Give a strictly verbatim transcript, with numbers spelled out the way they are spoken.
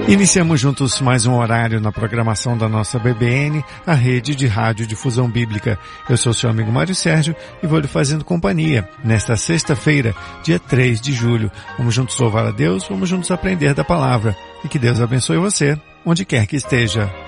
Iniciamos juntos mais um horário na programação da nossa B B N, a rede de rádio difusão bíblica. Eu sou seu amigo Mário Sérgio e vou lhe fazendo companhia nesta sexta-feira, dia três de julho. Vamos juntos louvar a Deus, vamos juntos aprender da palavra. E que Deus abençoe você, onde quer que esteja.